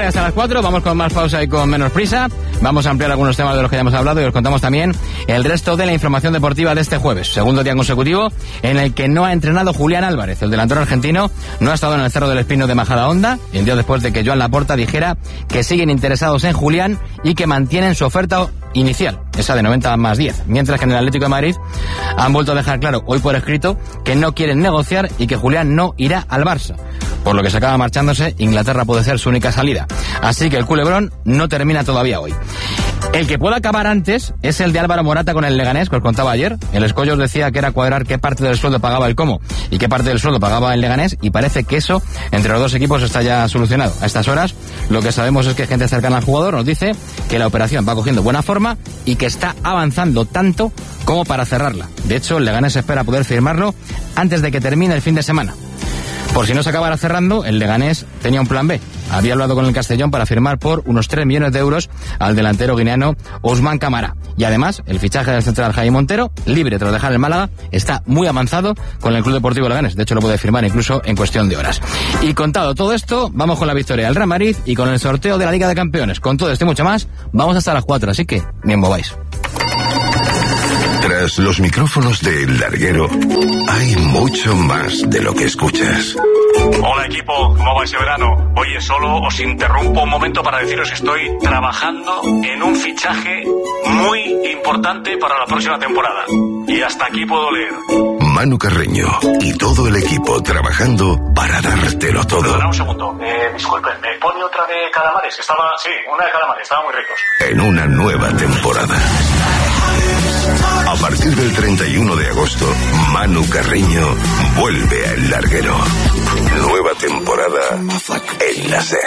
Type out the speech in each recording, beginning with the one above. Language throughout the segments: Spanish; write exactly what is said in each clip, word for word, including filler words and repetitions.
Canarias hasta las cuatro, vamos con más pausa y con menos prisa. Vamos a ampliar algunos temas de los que ya hemos hablado y os contamos también el resto de la información deportiva de este jueves, segundo día consecutivo en el que no ha entrenado Julián Álvarez. El delantero argentino no ha estado en el Cerro del Espino de Majadahonda y un día después de que Joan Laporta dijera que siguen interesados en Julián y que mantienen su oferta inicial, esa de noventa más diez, mientras que en el Atlético de Madrid han vuelto a dejar claro hoy por escrito que no quieren negociar y que Julián no irá al Barça, por lo que se acaba marchándose. Inglaterra puede ser su única salida, así que el culebrón no termina todavía hoy. El que puede acabar antes es el de Álvaro Morata con el Leganés, que os contaba ayer. El Escollo os decía que era cuadrar qué parte del sueldo pagaba el Como y qué parte del sueldo pagaba el Leganés, y parece que eso entre los dos equipos está ya solucionado. A estas horas lo que sabemos es que gente cercana al jugador nos dice que la operación va cogiendo buena forma y que está avanzando tanto como para cerrarla. De hecho, el Leganés espera poder firmarlo antes de que termine el fin de semana. Por si no se acabara cerrando, el Leganés tenía un plan B. Había hablado con el Castellón para firmar por unos tres millones de euros al delantero guineano Ousmane Camara. Y además, el fichaje del central Jaime Montero, libre tras dejar el Málaga, está muy avanzado con el Club Deportivo Leganés. De hecho, lo puede firmar incluso en cuestión de horas. Y contado todo esto, vamos con la victoria del Real Madrid y con el sorteo de la Liga de Campeones. Con todo esto y mucho más, vamos hasta las cuatro, así que ni mováis. Tras los micrófonos de El Larguero, hay mucho más de lo que escuchas. Hola equipo, ¿cómo va ese verano? Oye, solo os interrumpo un momento para deciros que estoy trabajando en un fichaje muy importante para la próxima temporada. Y hasta aquí puedo leer. Manu Carreño y todo el equipo trabajando para dártelo todo. Perdona un segundo, eh, disculpen, ¿me pone otra de calamares? Que estaba, sí, una de calamares, estaban muy ricos. En una nueva temporada. A partir del treinta y uno de agosto, Manu Carreño vuelve a El Larguero. Nueva temporada en la SER.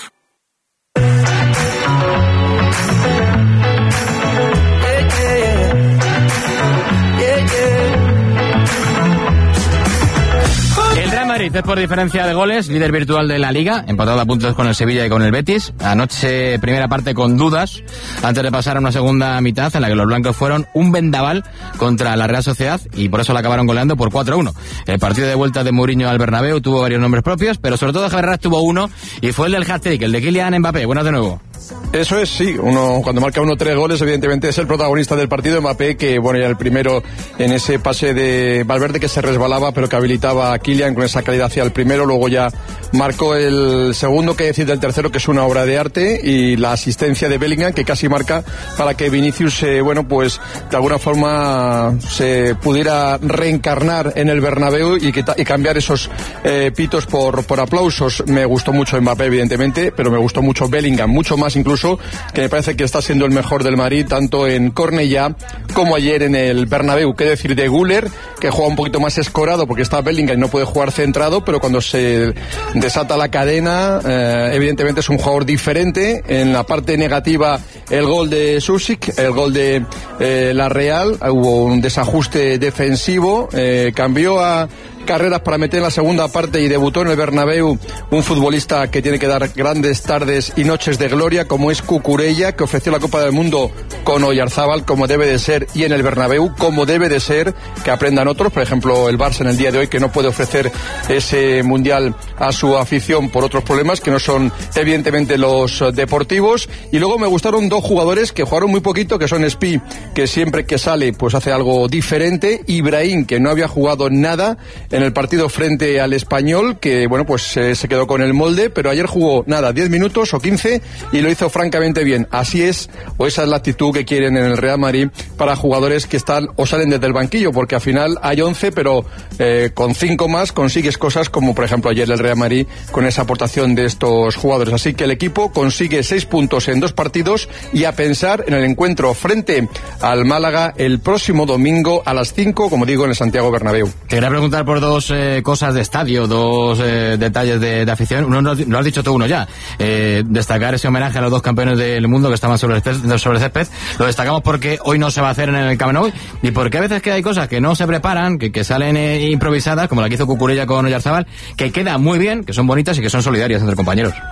El Real Madrid es por diferencia de goles líder virtual de la Liga, empatado a puntos con el Sevilla y con el Betis. Anoche primera parte con dudas, antes de pasar a una segunda mitad en la que los blancos fueron un vendaval contra la Real Sociedad y por eso la acabaron goleando por cuatro a uno. El partido de vuelta de Mourinho al Bernabéu tuvo varios nombres propios, pero sobre todo Javi Herrera tuvo uno y fue el del hat-trick, el de Kylian Mbappé. Buenas de nuevo. Eso es, sí, uno cuando marca uno tres goles evidentemente es el protagonista del partido. Mbappé, que bueno, ya el primero en ese pase de Valverde que se resbalaba pero que habilitaba a Kylian con esa calidad hacia el primero, luego ya marcó el segundo, que decir del tercero, que es una obra de arte, y la asistencia de Bellingham que casi marca para que Vinicius eh, bueno pues de alguna forma se pudiera reencarnar en el Bernabéu y, que, y cambiar esos eh, pitos por, por aplausos. Me gustó mucho Mbappé evidentemente, pero me gustó mucho Bellingham, mucho más incluso, que me parece que está siendo el mejor del Madrid, tanto en Cornellá como ayer en el Bernabéu. Qué decir de Güler, que juega un poquito más escorado porque está Bellingham y no puede jugar centrado, pero cuando se desata la cadena, eh, evidentemente es un jugador diferente. En la parte negativa, el gol de Susic, el gol de eh, la Real, hubo un desajuste defensivo, eh, cambió a Carreras para meter en la segunda parte y debutó en el Bernabéu un futbolista que tiene que dar grandes tardes y noches de gloria, como es Cucurella, que ofreció la Copa del Mundo con Oyarzábal, como debe de ser, y en el Bernabéu, como debe de ser, que aprendan otros, por ejemplo el Barça en el día de hoy, que no puede ofrecer ese mundial a su afición por otros problemas que no son evidentemente los deportivos. Y luego me gustaron dos jugadores que jugaron muy poquito, que son Spi, que siempre que sale pues hace algo diferente, y Brahim, que no había jugado nada en el partido frente al Español, que bueno pues eh, se quedó con el molde, pero ayer jugó nada, diez minutos o quince y lo hizo francamente bien. Así es, o esa es la actitud que quieren en el Real Madrid para jugadores que están o salen desde el banquillo, porque al final hay once, pero eh, con cinco más consigues cosas como por ejemplo ayer el Real Madrid con esa aportación de estos jugadores. Así que el equipo consigue seis puntos en dos partidos y a pensar en el encuentro frente al Málaga el próximo domingo a las cinco, como digo, en el Santiago Bernabéu. Te quería preguntar por dos eh, cosas de estadio, dos eh, detalles de, de afición. Uno lo, lo has dicho tú uno ya. Eh, destacar ese homenaje a los dos campeones del mundo que estaban sobre el césped, sobre el césped. Lo destacamos porque hoy no se va a hacer en el Camp Nou y porque a veces que hay cosas que no se preparan, que, que salen eh, improvisadas, como la que hizo Cucurella con Oyarzábal, que quedan muy bien, que son bonitas y que son solidarias entre compañeros.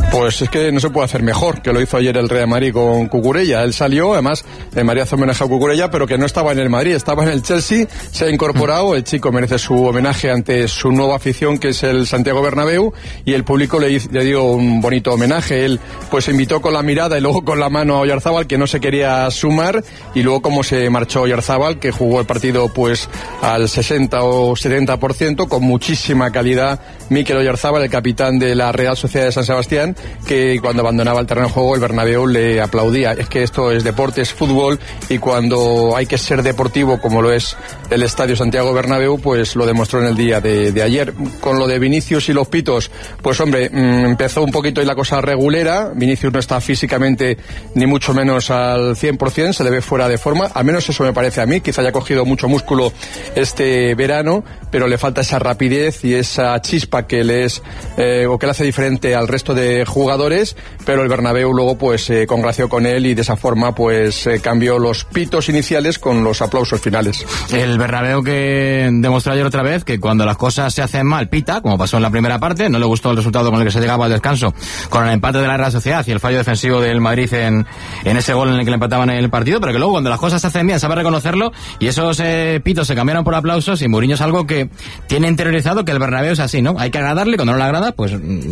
Pues es que no se puede hacer mejor, que lo hizo ayer el Real Madrid con Cucurella. Él salió, además, el Madrid hace homenaje a Cucurella, pero que no estaba en el Madrid, estaba en el Chelsea, se ha incorporado, el chico merece su homenaje ante su nueva afición, que es el Santiago Bernabéu, y el público le, le dio un bonito homenaje. Él pues invitó con la mirada y luego con la mano a Oyarzábal, que no se quería sumar, y luego como se marchó Oyarzábal, que jugó el partido pues al sesenta o setenta por ciento, con muchísima calidad. Mikel Oyarzábal, el capitán de la Real Sociedad de San Sebastián, que cuando abandonaba el terreno de juego el Bernabéu le aplaudía. Es que esto es deporte, es fútbol, y cuando hay que ser deportivo, como lo es el Estadio Santiago Bernabéu, pues lo demostró en el día de, de ayer. Con lo de Vinicius y los pitos, pues hombre, mmm, empezó un poquito ahí la cosa regulera. Vinicius no está físicamente ni mucho menos al cien por ciento, se le ve fuera de forma, al menos eso me parece a mí. Quizá haya cogido mucho músculo este verano, pero le falta esa rapidez y esa chispa que le es eh, o que le hace diferente al resto de jugadores, pero el Bernabéu luego pues eh, congració con él y de esa forma pues eh, cambió los pitos iniciales con los aplausos finales. El Bernabéu que demostró ayer otra vez que cuando las cosas se hacen mal pita, como pasó en la primera parte. No le gustó el resultado con el que se llegaba al descanso, con el empate de la Real Sociedad y el fallo defensivo del Madrid en, en ese gol en el que le empataban en el partido, pero que luego cuando las cosas se hacen bien sabe reconocerlo, y esos eh, pitos se cambiaron por aplausos. Y Mourinho es algo que tiene interiorizado, que el Bernabéu es así, ¿no? Hay que agradarle, cuando no le agrada pues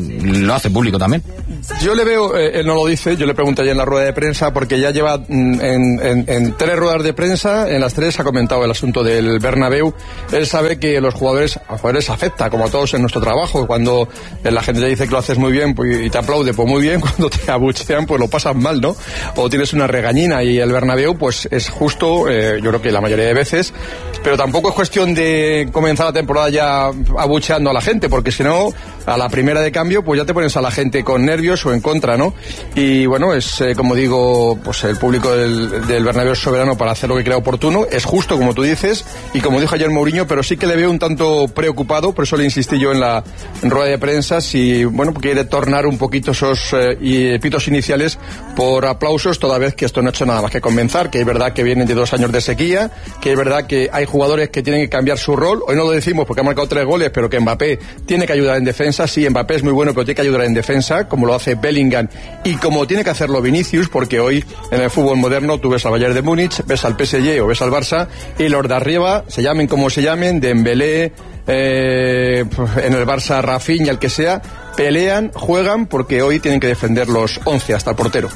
lo hace público también. Yo le veo, eh, él no lo dice, yo le pregunté ayer en la rueda de prensa, porque ya lleva mm, en, en, en tres ruedas de prensa, en las tres ha comentado el asunto del Bernabéu. Él sabe que los jugadores, a los jugadores afecta, como a todos en nuestro trabajo. Cuando la gente te dice que lo haces muy bien pues, y te aplaude, pues muy bien. Cuando te abuchean, pues lo pasas mal, ¿no? O tienes una regañina, y el Bernabéu pues es justo, eh, yo creo que la mayoría de veces, pero tampoco es cuestión de comenzar la temporada ya abucheando a la gente, porque si no, a la primera de cambio, pues ya te pones a la gente con nervios o en contra, ¿no? Y bueno, es eh, como digo, pues el público del, del Bernabéu es soberano para hacer lo que crea oportuno, es justo como tú dices, y como dijo ayer Mourinho, pero sí que le veo un tanto preocupado, por eso le insistí yo en la en rueda de prensa, si, bueno, quiere tornar un poquito esos eh, y pitos iniciales por aplausos, toda vez que esto no ha hecho nada más que comenzar, que es verdad que vienen de dos años de sequía, que es verdad que hay jugadores que tienen que cambiar su rol. Hoy no lo decimos porque ha marcado tres goles, pero que Mbappé tiene que ayudar en defensa. Sí, Mbappé es muy bueno, pero tiene que ayudar en defensa, como lo hace Bellingham y como tiene que hacerlo Vinicius, porque hoy en el fútbol moderno tú ves al Bayern de Múnich, ves al P S G o ves al Barça, y los de arriba, se llamen como se llamen, Dembélé, eh, en el Barça Rafinha, el que sea, pelean, juegan, porque hoy tienen que defender los once hasta el portero.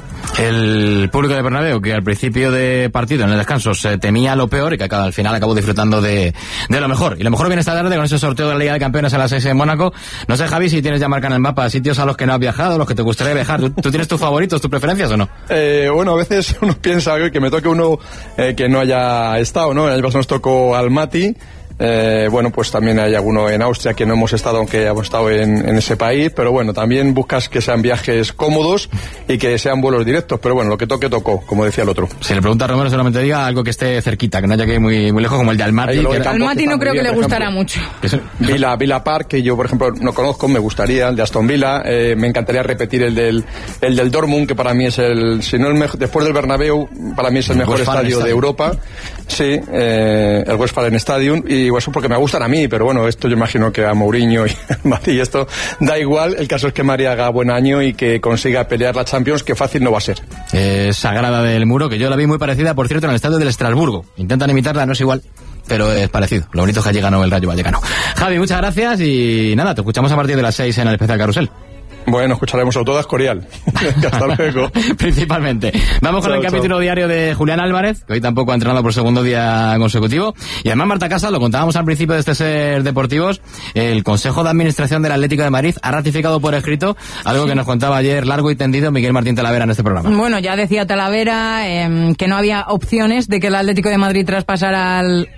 El público de Bernabéu, que al principio de partido, en el descanso, se temía lo peor, y que al final acabó disfrutando de, de lo mejor. Y lo mejor viene esta tarde con ese sorteo de la Liga de Campeones a las seis en Mónaco. No sé, Javi, si tienes ya marcado en el mapa sitios a los que no has viajado, los que te gustaría viajar. ¿Tú, tú tienes tus favoritos, tus preferencias o no? Eh, bueno, a veces uno piensa que me toque uno eh, que no haya estado, ¿no? El año pasado nos tocó Almaty. Eh, bueno, pues también hay alguno en Austria que no hemos estado, aunque hemos estado en, en ese país, pero bueno, también buscas que sean viajes cómodos y que sean vuelos directos, pero bueno, lo que toque tocó, como decía el otro. Si le pregunta a Romero, solamente diga algo que esté cerquita, que no haya que ir muy, muy lejos, como el de Almaty. El Almaty no creo que le gustará mucho. Villa, Villa Park, que yo por ejemplo no conozco, me gustaría, el de Aston Villa, eh, me encantaría repetir el del el del Dortmund, que para mí es el, si no el mejor, después del Bernabéu, para mí es el, el mejor estadio Stadium de Europa. Sí, eh, el Westfalen Stadium, y eso porque me gustan a mí, pero bueno, esto yo imagino que a Mourinho y a Mati esto da igual. El caso es que Mari haga buen año y que consiga pelear la Champions, que fácil no va a ser. Eh, Sagrada del Muro, que yo la vi muy parecida, por cierto, en el estadio del Estrasburgo. Intentan imitarla, no es igual, pero es parecido. Lo bonito es que llega no el Rayo Vallecano. Javi, muchas gracias y nada, te escuchamos a partir de las seis en el especial Carrusel. Bueno, escucharemos a todas Corial. Hasta luego. Principalmente. Vamos con chao, el chao. Capítulo diario de Julián Álvarez, que hoy tampoco ha entrenado por segundo día consecutivo. Y además, Marta Casas, lo contábamos al principio de este Ser Deportivos, el Consejo de Administración del Atlético de Madrid ha ratificado por escrito algo que nos contaba ayer largo y tendido Miguel Martín Talavera en este programa. Bueno, ya decía Talavera eh, que no había opciones de que el Atlético de Madrid traspasara al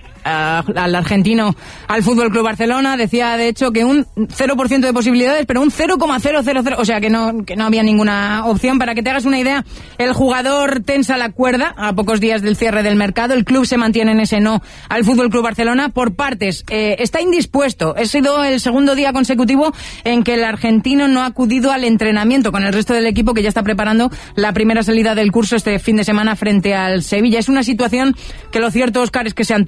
al argentino al Fútbol Club Barcelona. Decía de hecho que un cero por ciento de posibilidades, pero un cero coma cero cero cero, o sea que no que no había ninguna opción. Para que te hagas una idea, el jugador tensa la cuerda a pocos días del cierre del mercado. El club se mantiene en ese no al Fútbol Club Barcelona por partes. Eh, está indispuesto. Ha sido el segundo día consecutivo en que el argentino no ha acudido al entrenamiento con el resto del equipo, que ya está preparando la primera salida del curso este fin de semana frente al Sevilla. Es una situación que lo cierto, Óscar, es que se antoja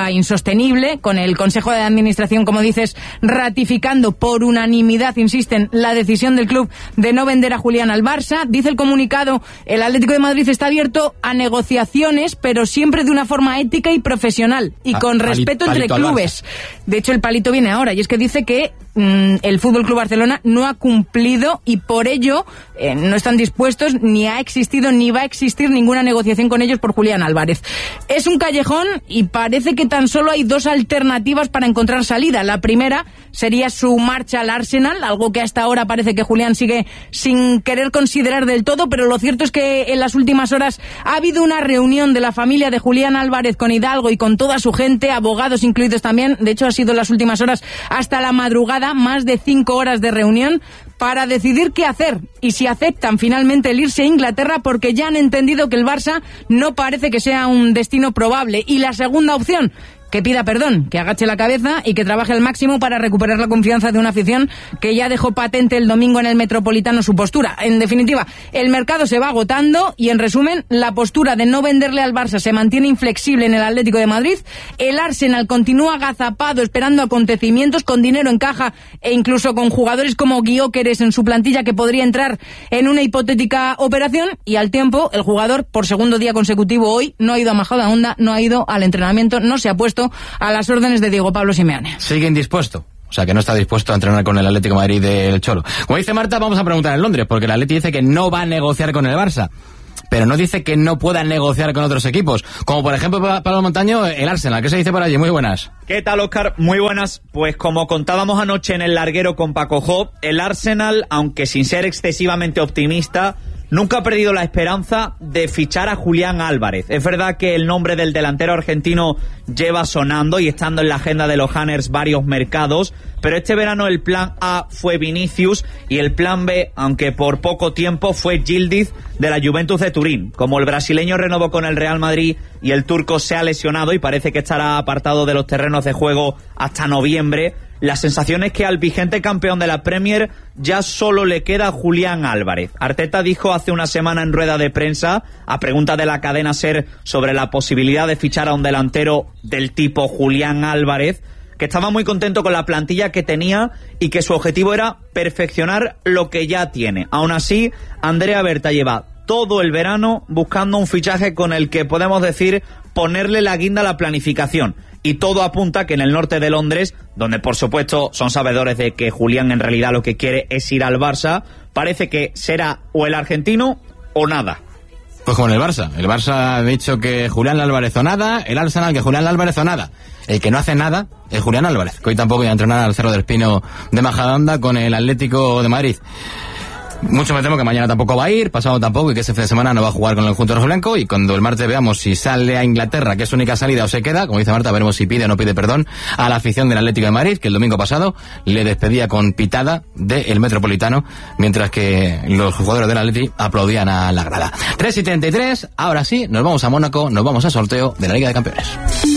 resulta insostenible, con el Consejo de Administración, como dices, ratificando por unanimidad, insisten, la decisión del club de no vender a Julián al Barça. Dice el comunicado, el Atlético de Madrid está abierto a negociaciones, pero siempre de una forma ética y profesional, y con a, respeto palito entre clubes. De hecho, el palito viene ahora, y es que dice que mmm, el F C Barcelona no ha cumplido y por ello eh, no están dispuestos, ni ha existido ni va a existir ninguna negociación con ellos por Julián Álvarez. Es un callejón y parece que tan solo hay dos alternativas para encontrar salida. La primera sería su marcha al Arsenal, algo que hasta ahora parece que Julián sigue sin querer considerar del todo, pero lo cierto es que en las últimas horas ha habido una reunión de la familia de Julián Álvarez con Hidalgo y con toda su gente, abogados incluidos también. De hecho, ha sido en las últimas horas hasta la madrugada, más de cinco horas de reunión para decidir qué hacer y si aceptan finalmente el irse a Inglaterra, porque ya han entendido que el Barça no parece que sea un destino probable. Y la segunda opción, que pida perdón, que agache la cabeza y que trabaje al máximo para recuperar la confianza de una afición que ya dejó patente el domingo en el Metropolitano su postura. En definitiva, el mercado se va agotando y, en resumen, la postura de no venderle al Barça se mantiene inflexible en el Atlético de Madrid. El Arsenal continúa agazapado esperando acontecimientos, con dinero en caja e incluso con jugadores como Gyökeres en su plantilla que podría entrar en una hipotética operación, y al tiempo el jugador, por segundo día consecutivo hoy, no ha ido a Majadahonda, no ha ido al entrenamiento, no se ha puesto a las órdenes de Diego Pablo Simeone. Sigue indispuesto. O sea, que no está dispuesto a entrenar con el Atlético de Madrid del Cholo. Como dice Marta, vamos a preguntar en Londres, porque el Atlético dice que no va a negociar con el Barça, pero no dice que no pueda negociar con otros equipos, como por ejemplo Pablo Montaño, el Arsenal. ¿Qué se dice por allí? Muy buenas. ¿Qué tal, Óscar? Muy buenas. Pues como contábamos anoche en el larguero con Paco Job, el Arsenal, aunque sin ser excesivamente optimista, nunca ha perdido la esperanza de fichar a Julián Álvarez. Es verdad que el nombre del delantero argentino lleva sonando y estando en la agenda de los Hammers varios mercados, pero este verano el plan A fue Vinicius y el plan B, aunque por poco tiempo, fue Yildiz de la Juventus de Turín. Como el brasileño renovó con el Real Madrid y el turco se ha lesionado y parece que estará apartado de los terrenos de juego hasta noviembre, la sensación es que al vigente campeón de la Premier ya solo le queda Julián Álvarez. Arteta dijo hace una semana en rueda de prensa, a pregunta de la cadena SER sobre la posibilidad de fichar a un delantero del tipo Julián Álvarez, que estaba muy contento con la plantilla que tenía y que su objetivo era perfeccionar lo que ya tiene. Aún así, Andrea Berta lleva todo el verano buscando un fichaje con el que podemos decir ponerle la guinda a la planificación. Y todo apunta que en el norte de Londres, donde por supuesto son sabedores de que Julián en realidad lo que quiere es ir al Barça, parece que será o el argentino o nada. Pues como en el Barça. El Barça ha dicho que Julián Álvarez o nada, el Arsenal que Julián Álvarez o nada. El que no hace nada es Julián Álvarez, que hoy tampoco iba a entrenar al Cerro del Espino de Majadahonda con el Atlético de Madrid. Mucho me temo que mañana tampoco va a ir, pasado tampoco, y que este fin de semana no va a jugar con el conjunto rojiblanco, y cuando el martes veamos si sale a Inglaterra, que es su única salida, o se queda, como dice Marta, veremos si pide o no pide perdón a la afición del Atlético de Madrid, que el domingo pasado le despedía con pitada del Metropolitano, mientras que los jugadores del Atleti aplaudían a la grada. tres y treinta y tres, ahora sí, nos vamos a Mónaco, nos vamos a sorteo de la Liga de Campeones.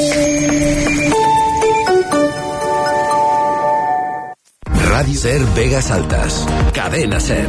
Radio Ser Vegas Altas. Cadena Ser.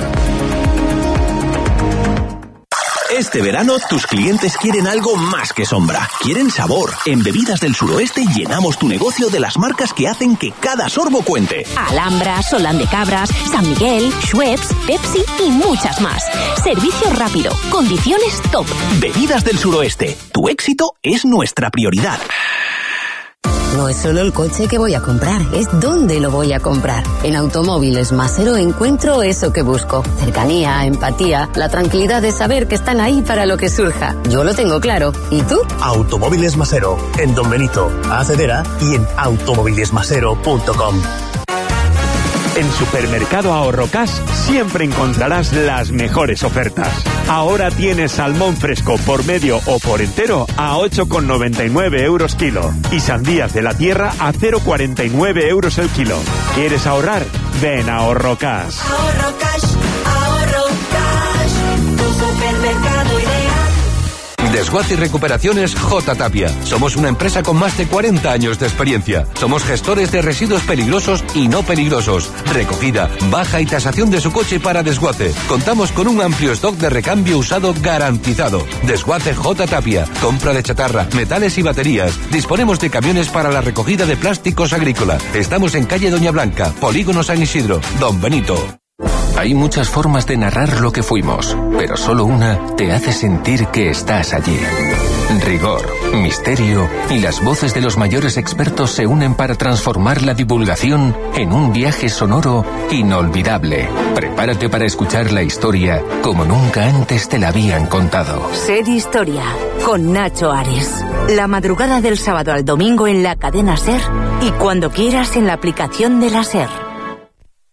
Este verano tus clientes quieren algo más que sombra. Quieren sabor. En Bebidas del Suroeste llenamos tu negocio de las marcas que hacen que cada sorbo cuente. Alhambra, Solán de Cabras, San Miguel, Schweppes, Pepsi y muchas más. Servicio rápido. Condiciones top. Bebidas del Suroeste. Tu éxito es nuestra prioridad. No es solo el coche que voy a comprar, es dónde lo voy a comprar. En Automóviles Masero encuentro eso que busco. Cercanía, empatía, la tranquilidad de saber que están ahí para lo que surja. Yo lo tengo claro. ¿Y tú? Automóviles Masero, en Don Benito, Acedera y en automóviles masero punto com. En Supermercado Ahorro Cash siempre encontrarás las mejores ofertas. Ahora tienes salmón fresco por medio o por entero a ocho con noventa y nueve euros kilo y sandías de la tierra a cero con cuarenta y nueve euros el kilo. ¿Quieres ahorrar? Ven a Ahorro Cash. Ahorro Cash, Ahorro Cash, tu supermercado ideal. Desguace y recuperaciones J. Tapia. Somos una empresa con más de cuarenta años de experiencia. Somos gestores de residuos peligrosos y no peligrosos. Recogida, baja y tasación de su coche para desguace. Contamos con un amplio stock de recambio usado garantizado. Desguace J. Tapia. Compra de chatarra, metales y baterías. Disponemos de camiones para la recogida de plásticos agrícola. Estamos en calle Doña Blanca, Polígono San Isidro, Don Benito. Hay muchas formas de narrar lo que fuimos, pero solo una te hace sentir que estás allí. Rigor, misterio y las voces de los mayores expertos se unen para transformar la divulgación en un viaje sonoro inolvidable. Prepárate para escuchar la historia como nunca antes te la habían contado. Ser Historia, con Nacho Ares. La madrugada del sábado al domingo en la cadena SER y cuando quieras en la aplicación de la SER.